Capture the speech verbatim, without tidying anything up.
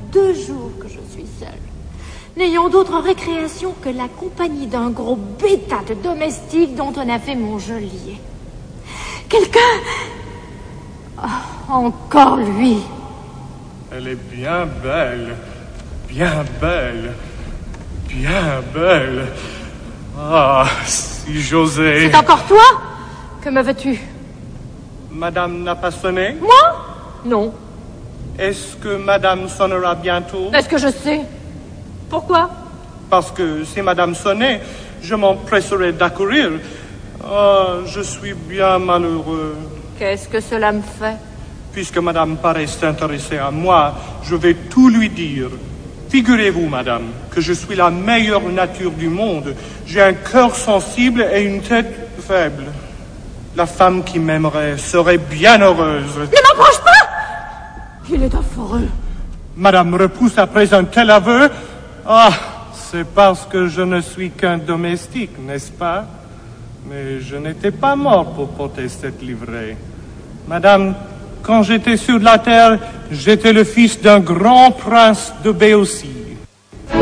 deux jours que je suis seule, n'ayant d'autre récréation que la compagnie d'un gros bêta de domestique dont on a fait mon geôlier. Quelqu'un... Oh, encore lui. Elle est bien belle, bien belle, bien belle. Ah, si j'osais... C'est encore toi? Que me veux-tu? Madame n'a pas sonné? Moi? Non. Est-ce que Madame sonnera bientôt? Est-ce que je sais? Pourquoi? Parce que si Madame sonnait, je m'empresserais d'accourir. Ah, je suis bien malheureux. Qu'est-ce que cela me fait? Puisque Madame paraît s'intéresser à moi, je vais tout lui dire. Figurez-vous, Madame, que je suis la meilleure nature du monde. J'ai un cœur sensible et une tête faible. La femme qui m'aimerait serait bien heureuse. Ne m'approche pas! Il est affreux. Madame repousse après un tel aveu. Ah, c'est parce que je ne suis qu'un domestique, n'est-ce pas? Mais je n'étais pas mort pour porter cette livrée. Madame, quand j'étais sur la terre, j'étais le fils d'un grand prince de Béotie.